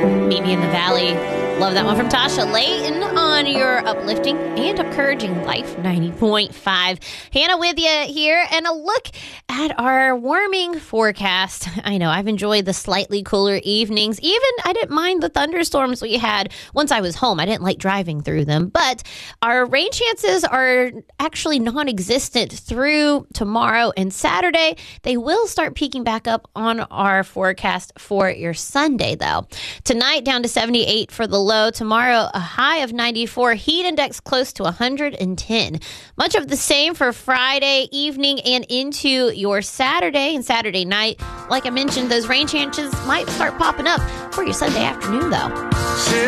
Meet Me in the Valley. Love that one from Tasha Layton on your uplifting and encouraging Life 90.5. Hannah with you here, and a look at our warming forecast. I know I've enjoyed the slightly cooler evenings. Even I didn't mind the thunderstorms we had once I was home. I didn't like driving through them, but our rain chances are actually non-existent through tomorrow and Saturday. They will start peaking back up on our forecast for your Sunday, though. Tonight down to 78 for the low. Tomorrow, a high of 94. Heat index close to 110. Much of the same for Friday evening and into your Saturday and Saturday night. Like I mentioned, those rain chances might start popping up for your Sunday afternoon, though.